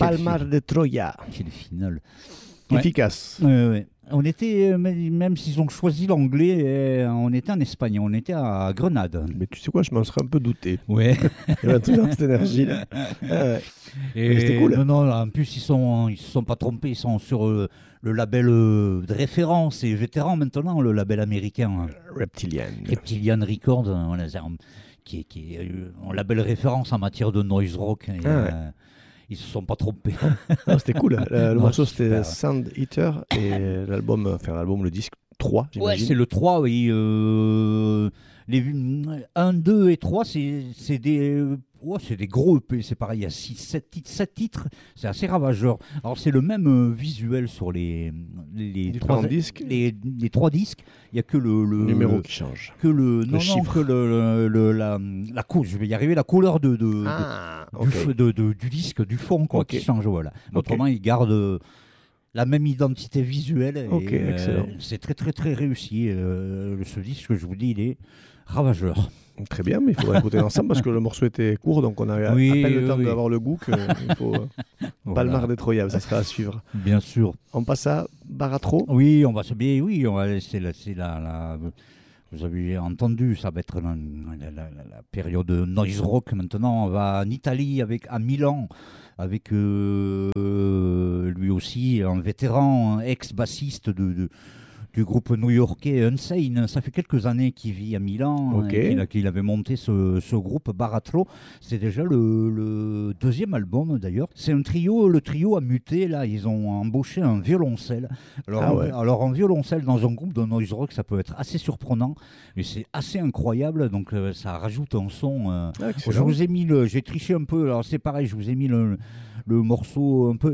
Palmar de Troya. Quel final. Efficace. Ouais. On était, même s'ils ont choisi l'anglais, on était en Espagne, on était à Grenade. Mais tu sais quoi, je m'en serais un peu douté. Ouais. Il y avait toujours cette énergie-là. Mais c'était cool. Non, en plus, ils se sont pas trompés, ils sont sur le label de référence et vétéran maintenant, le label américain. Reptilian Records, voilà, qui est un label référence en matière de noise rock. Et, ils se sont pas trompés. Non, c'était cool. Le morceau, c'était super. Sand Eater et l'album, le disque 3, j'imagine. Ouais, c'est le 3, oui. Les 1, 2 et 3, c'est des gros EP, c'est pareil, il y a 7 titres, c'est assez ravageur. Alors c'est le même visuel sur les disques. Les 3 disques, il n'y a que le numéro qui change. Que le chiffre. que la couleur, je vais y arriver, la couleur du disque, du fond quoi, qui change, voilà. Autrement, il garde la même identité visuelle. Et, excellent. C'est très très très réussi. Ce disque, je vous dis, il est ravageur. Très bien, mais il faudrait écouter l'ensemble parce que le morceau était court, donc on a à peine le temps d'avoir le goût qu'il faut Palmar de Troya, ça sera à suivre. Bien sûr. On passe à Baratro. Oui, on va laisser vous avez entendu, ça va être la période noise rock maintenant. On va en Italie, à Milan, avec lui aussi un vétéran, ex-bassiste du groupe new-yorkais Unsane. Ça fait quelques années qu'il vit à Milan, qu'il avait monté ce groupe Baratro. C'est déjà le deuxième album d'ailleurs. C'est un trio, le trio a muté, là ils ont embauché un violoncelle. Alors un violoncelle dans un groupe de noise rock, ça peut être assez surprenant, mais c'est assez incroyable, donc ça rajoute un son. Je vous ai mis j'ai triché un peu, alors c'est pareil, je vous ai mis le morceau un peu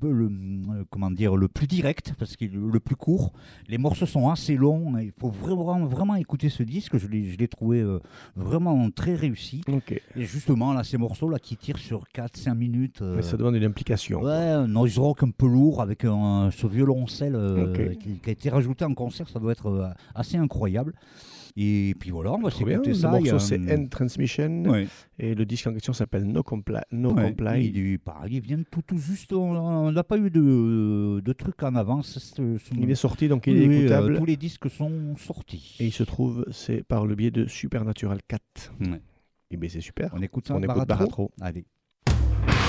le plus direct, parce qu'il est le plus court. Les morceaux sont assez longs, il faut vraiment écouter ce disque, je l'ai trouvé vraiment très réussi. Et justement, là, ces morceaux-là qui tirent sur 4-5 minutes. Mais ça demande une implication. Ouais, un noise rock un peu lourd, avec ce violoncelle qui a été rajouté en concert, ça doit être assez incroyable. Et puis voilà, on va s'écouter ça. Le morceau, c'est End Transmission. Et le disque en question s'appelle No Comply. Il vient tout juste. On n'a pas eu de trucs en avance. Il est sorti, donc il est écoutable. Tous les disques sont sortis. Et il se trouve, c'est par le biais de Supernatural 4. Et bien c'est super. On écoute Baratro. Allez.